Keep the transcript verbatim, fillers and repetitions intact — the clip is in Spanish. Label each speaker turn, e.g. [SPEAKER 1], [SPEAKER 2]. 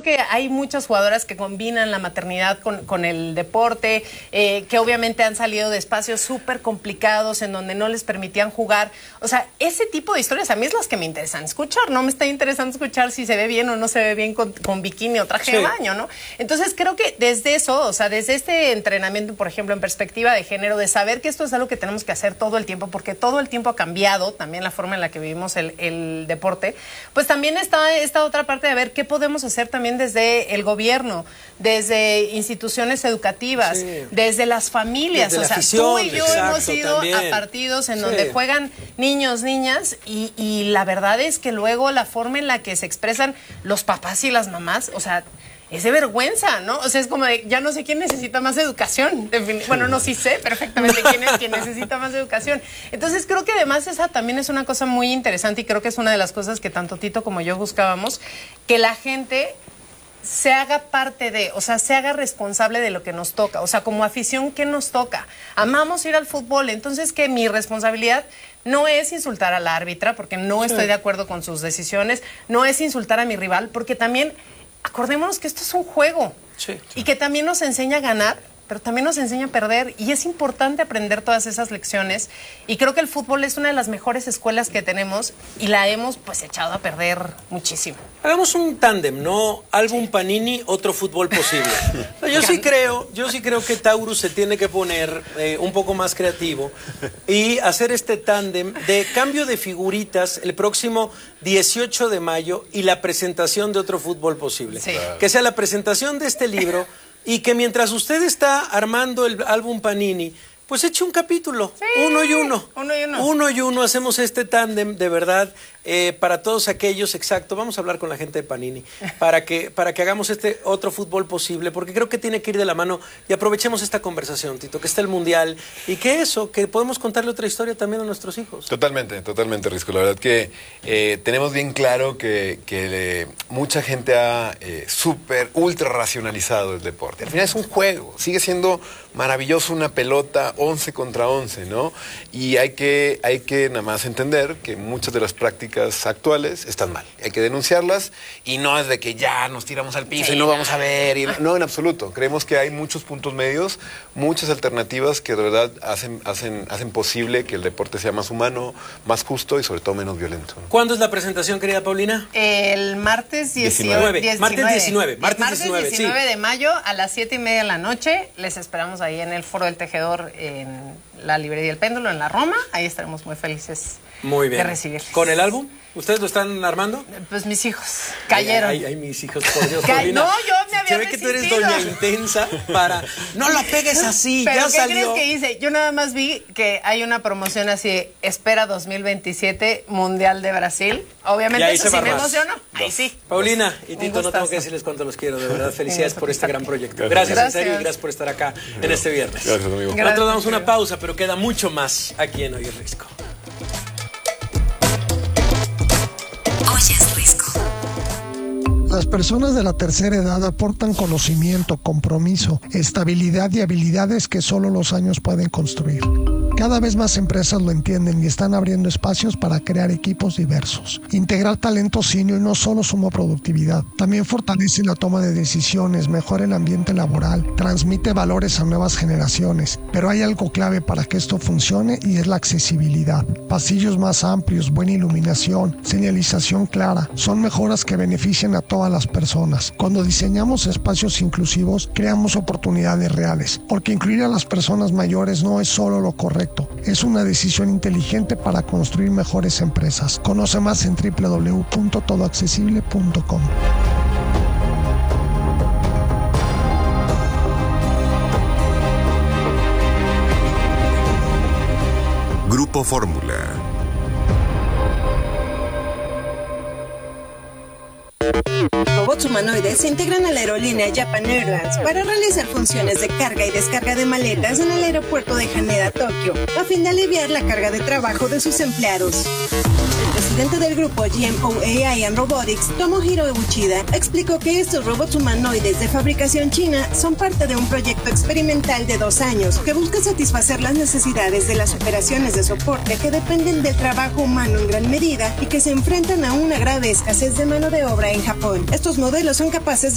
[SPEAKER 1] que hay muchas jugadoras que combinan la maternidad con, con el deporte, eh, que obviamente han salido de espacios súper complicados en donde no les permitían jugar. O sea, ese tipo de historias a mí es las que me interesan escuchar. No me está interesando escuchar si se ve bien o no se ve bien con, con bikini o traje sí. de baño, ¿no? Entonces creo que desde eso, o sea, desde este entrenamiento, por ejemplo, en perspectiva de género, de saber que esto es algo que tenemos que hacer todo el tiempo, porque todo el tiempo ha cambiado también la forma en la que vivimos el, el deporte, pues también está esta otra parte de ver qué podemos hacer también desde el gobierno, desde instituciones educativas, sí. desde las familias. Desde o sea, afición, tú y yo exacto, hemos ido también. a partidos en sí. donde juegan niños, niñas, y, y la verdad es que luego la forma en la que se expresan los papás y las mamás, o sea, es de vergüenza, ¿no? O sea, es como de, ya no sé quién necesita más educación. Bueno, no, sí sé perfectamente quién es quien necesita más educación. Entonces, creo que además esa también es una cosa muy interesante y creo que es una de las cosas que tanto Tito como yo buscábamos, que la gente se haga parte de, o sea, se haga responsable de lo que nos toca. O sea, como afición, ¿qué nos toca? Amamos ir al fútbol, entonces que mi responsabilidad no es insultar a la árbitra, porque no estoy sí. de acuerdo con sus decisiones, no es insultar a mi rival, porque también acordémonos que esto es un juego sí, sí. y que también nos enseña a ganar, pero también nos enseña a perder, y es importante aprender todas esas lecciones, y creo que el fútbol es una de las mejores escuelas que tenemos y la hemos pues echado a perder muchísimo.
[SPEAKER 2] Hagamos un tándem, ¿no? Álbum Panini, otro fútbol posible. Yo sí creo, yo sí creo que Taurus se tiene que poner eh, un poco más creativo y hacer este tándem de cambio de figuritas el próximo dieciocho de mayo y la presentación de otro fútbol posible. Sí. Claro. Que sea la presentación de este libro. Y que mientras usted está armando el álbum Panini, pues eche un capítulo, sí, uno y uno.
[SPEAKER 1] Uno y uno.
[SPEAKER 2] Uno y uno, hacemos este tándem, de verdad, eh, para todos aquellos, exacto, vamos a hablar con la gente de Panini, para que, para que hagamos este otro fútbol posible, porque creo que tiene que ir de la mano, y aprovechemos esta conversación, Tito, que está el Mundial, y que eso, que podemos contarle otra historia también a nuestros hijos.
[SPEAKER 3] Totalmente, totalmente, Risco. La verdad que eh, tenemos bien claro que, que eh, mucha gente ha eh, súper, ultra racionalizado el deporte. Al final es un juego, sigue siendo maravilloso una pelota, once contra once, ¿no? Y hay que, hay que nada más entender que muchas de las prácticas actuales están mal. Hay que denunciarlas y no es de que ya nos tiramos al piso sí, y no vamos a ver. Y no, en absoluto. Creemos que hay muchos puntos medios, muchas alternativas que de verdad hacen, hacen, hacen posible que el deporte sea más humano, más justo y sobre todo menos violento, ¿no?
[SPEAKER 2] ¿Cuándo es la presentación, querida Paulina?
[SPEAKER 1] El martes diecinueve.
[SPEAKER 2] diecinueve. Martes diecinueve. Martes,
[SPEAKER 1] martes diecinueve, diecinueve
[SPEAKER 2] sí.
[SPEAKER 1] de mayo a las siete y media de la noche. Les esperamos ahí en el Foro del Tejedor, en la Librería El Péndulo, en la Roma. Ahí estaremos muy felices
[SPEAKER 2] muy bien.
[SPEAKER 1] de recibirles.
[SPEAKER 2] ¿Con el álbum? ¿Ustedes lo están armando?
[SPEAKER 1] Pues mis hijos cayeron.
[SPEAKER 2] Ay, ay, ay mis hijos, por Dios.
[SPEAKER 1] Ca no, yo me había
[SPEAKER 2] Se ve que tú eres doña intensa para... No lo pegues así,
[SPEAKER 1] ¿Pero
[SPEAKER 2] ya
[SPEAKER 1] qué
[SPEAKER 2] salió.
[SPEAKER 1] crees que hice? Yo nada más vi que hay una promoción así, espera dos mil veintisiete, Mundial de Brasil. Obviamente eso sí me emocionó. Ahí sí.
[SPEAKER 2] Paulina y Tito, no tengo que decirles cuánto los quiero, de verdad. Felicidades por este gran proyecto. Gracias, gracias, en serio, y gracias por estar acá en este viernes.
[SPEAKER 3] Gracias, amigo.
[SPEAKER 2] Nosotros damos una pausa, pero queda mucho más aquí en Hoy es Risco.
[SPEAKER 4] Las personas de la tercera edad aportan conocimiento, compromiso, estabilidad y habilidades que solo los años pueden construir. Cada vez más empresas lo entienden y están abriendo espacios para crear equipos diversos. Integrar talento senior no solo suma productividad, también fortalece la toma de decisiones, mejora el ambiente laboral, transmite valores a nuevas generaciones. Pero hay algo clave para que esto funcione y es la accesibilidad. Pasillos más amplios, buena iluminación, señalización clara, son mejoras que benefician a todas las personas. Cuando diseñamos espacios inclusivos, creamos oportunidades reales, porque incluir a las personas mayores no es solo lo correcto. Es una decisión inteligente para construir mejores empresas. Conoce más en doble u doble u doble u punto todo accesible punto com.
[SPEAKER 5] Grupo Fórmula.
[SPEAKER 6] Robots humanoides se integran a la aerolínea Japan Airlines para realizar funciones de carga y descarga de maletas en el aeropuerto de Haneda, Tokio, a fin de aliviar la carga de trabajo de sus empleados. El presidente del grupo G M O A I and Robotics, Tomohiro Uchida, explicó que estos robots humanoides de fabricación china son parte de un proyecto experimental de dos años que busca satisfacer las necesidades de las operaciones de soporte que dependen del trabajo humano en gran medida y que se enfrentan a una grave escasez de mano de obra en Japón. Estos modelos son capaces de